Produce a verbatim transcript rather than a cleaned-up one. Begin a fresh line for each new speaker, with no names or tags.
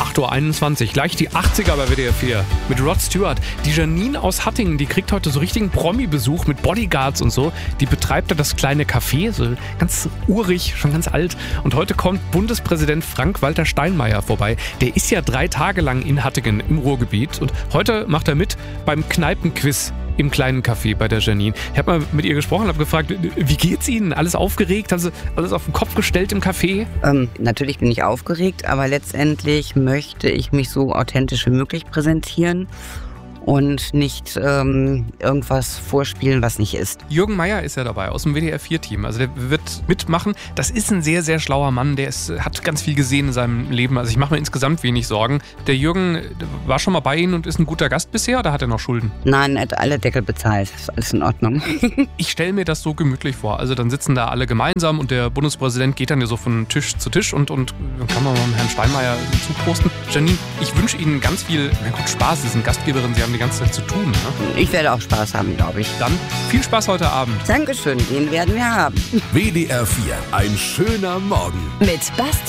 acht Uhr einundzwanzig. Gleich die achtziger bei W D R vier mit Rod Stewart. Die Janine aus Hattingen, die kriegt heute so richtigen Promi-Besuch mit Bodyguards und so. Die betreibt da das kleine Café, so ganz urig, schon ganz alt. Und heute kommt Bundespräsident Frank-Walter Steinmeier vorbei. Der ist ja drei Tage lang in Hattingen im Ruhrgebiet. Und heute macht er mit beim Kneipenquiz im kleinen Café bei der Janine. Ich habe mal mit ihr gesprochen und habe gefragt, wie geht's Ihnen? Alles aufgeregt? Haben Sie alles auf den Kopf gestellt im Café?
Ähm, natürlich bin ich aufgeregt, aber letztendlich möchte ich mich so authentisch wie möglich präsentieren und nicht ähm, irgendwas vorspielen, was nicht ist.
Jürgen Meier ist ja dabei aus dem W D R vier Team. Also der wird mitmachen. Das ist ein sehr, sehr schlauer Mann. Der ist, hat ganz viel gesehen in seinem Leben. Also ich mache mir insgesamt wenig Sorgen. Der Jürgen war schon mal bei Ihnen und ist ein guter Gast bisher oder hat er noch Schulden?
Nein, er hat alle Deckel bezahlt. Ist alles in Ordnung.
Ich stelle mir das so gemütlich vor. Also dann sitzen da alle gemeinsam und der Bundespräsident geht dann ja so von Tisch zu Tisch und, und dann kann man mal mit Herrn Steinmeier zuprosten. Janine, ich wünsche Ihnen ganz viel, na gut, Spaß. Sie sind Gastgeberin, Sie haben die ganze Zeit zu tun. Ne?
Ich werde auch Spaß haben, glaube ich.
Dann viel Spaß heute Abend.
Dankeschön, den werden wir haben.
W D R vier, ein schöner Morgen.
Mit Basti